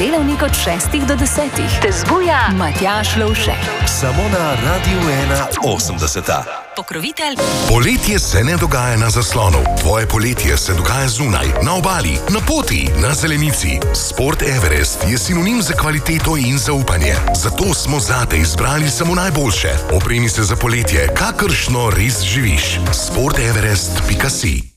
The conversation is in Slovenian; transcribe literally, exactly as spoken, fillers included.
delavnik od šestih do desetih. Te zbuja Matjaž Lovšek. Samo na Radiu ena osemdeseta. Pokrovitelj. Poletje se ne dogaja na zaslonu. Tvoje poletje se dogaja zunaj, na obali, na poti, na zelenici. Sport Everest je sinonim za kvaliteto in zaupanje. Zato smo zate izbrali samo najboljše. Opremi se za poletje, kakršno res živiš. sport everest pika si